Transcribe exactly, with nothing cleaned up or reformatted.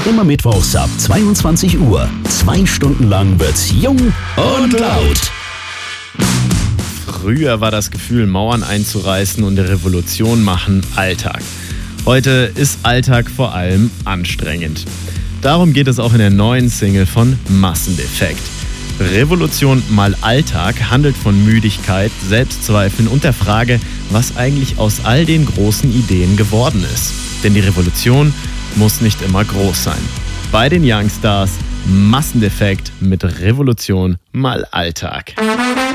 Immer mittwochs ab zweiundzwanzig Uhr. Zwei Stunden lang wird's jung und laut. Früher war das Gefühl, Mauern einzureißen und eine Revolution machen, Alltag. Heute ist Alltag vor allem anstrengend. Darum geht es auch in der neuen Single von Massendefekt. Revolution mal Alltag handelt von Müdigkeit, Selbstzweifeln und der Frage, was eigentlich aus all den großen Ideen geworden ist. Denn die Revolution muss nicht immer groß sein. Bei den Youngstars Massendefekt mit Revolution mal Alltag.